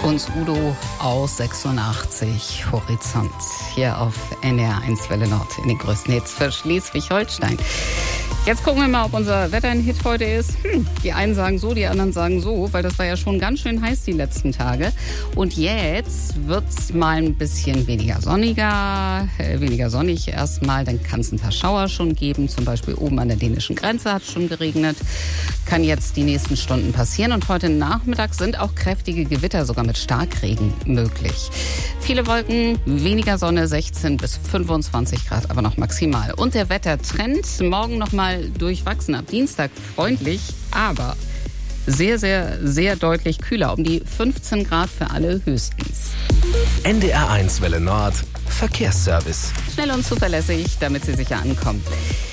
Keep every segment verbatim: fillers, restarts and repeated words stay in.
uns Udo aus sechsundachtzig Horizont hier auf N D R eins Welle Nord in den größten Hits für Schleswig-Holstein. Jetzt gucken wir mal, ob unser Wetter ein Hit heute ist. Hm, die einen sagen so, die anderen sagen so, weil das war ja schon ganz schön heiß die letzten Tage. Und jetzt wird's mal ein bisschen weniger sonniger, äh, weniger sonnig erstmal. Dann kann es ein paar Schauer schon geben. Zum Beispiel oben an der dänischen Grenze hat es schon geregnet. Kann jetzt die nächsten Stunden passieren. Und heute Nachmittag sind auch kräftige Gewitter, sogar mit Starkregen möglich. Viele Wolken, weniger Sonne, sechzehn bis fünfundzwanzig Grad, aber noch maximal. Und der Wettertrend, morgen nochmal durchwachsen. Ab Dienstag freundlich, aber sehr, sehr, sehr deutlich kühler. Um die fünfzehn Grad für alle höchstens. N D R eins Welle Nord, Verkehrsservice. Schnell und zuverlässig, damit Sie sicher ankommen.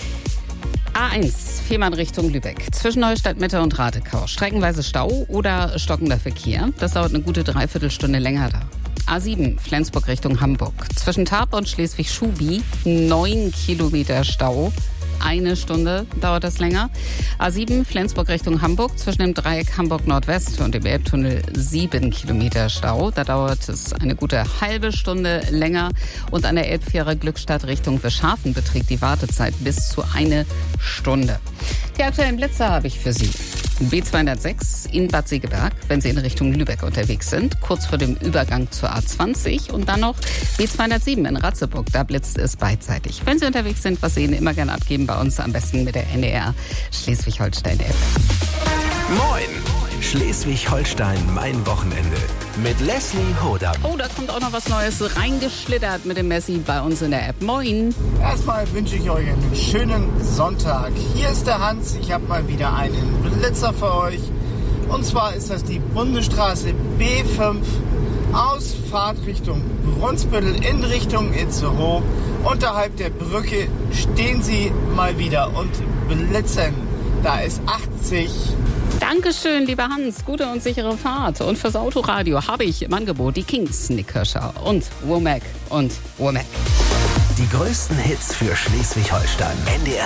A eins, Fehmarn Richtung Lübeck. Zwischen Neustadt Mitte und Radekau. Streckenweise Stau oder stockender Verkehr. Das dauert eine gute Dreiviertelstunde länger da. A sieben, Flensburg Richtung Hamburg. Zwischen Tarp und Schleswig-Schubi neun Kilometer Stau. Eine Stunde dauert das länger. A sieben, Flensburg Richtung Hamburg. Zwischen dem Dreieck Hamburg-Nordwest und dem Elbtunnel sieben Kilometer Stau. Da dauert es eine gute halbe Stunde länger. Und an der Elbfähre Glückstadt Richtung Wischhafen beträgt die Wartezeit bis zu eine Stunde. Die aktuellen Blitze habe ich für Sie. B zweihundertsechs in Bad Segeberg, wenn Sie in Richtung Lübeck unterwegs sind, kurz vor dem Übergang zur A zwanzig. Und dann noch B zweihundertsieben in Ratzeburg, da blitzt es beidseitig. Wenn Sie unterwegs sind, was sehen, immer gerne abgeben bei uns, am besten mit der N D R Schleswig-Holstein-App. Moin! Schleswig-Holstein, mein Wochenende. Mit Leslie Hodam. Oh, da kommt auch noch was Neues reingeschlittert mit dem Messi bei uns in der App. Moin! Erstmal wünsche ich euch einen schönen Sonntag. Hier ist der Hans. Ich habe mal wieder einen Blitzer für euch. Und zwar ist das die Bundesstraße B fünf aus Fahrtrichtung Brunsbüttel in Richtung Itzehoe. Unterhalb der Brücke stehen sie mal wieder und blitzen. Da ist achtzig. Dankeschön, lieber Hans. Gute und sichere Fahrt. Und fürs Autoradio habe ich im Angebot die Kings, Nick Kirscher und Womack und Womack. Die größten Hits für Schleswig-Holstein. N D R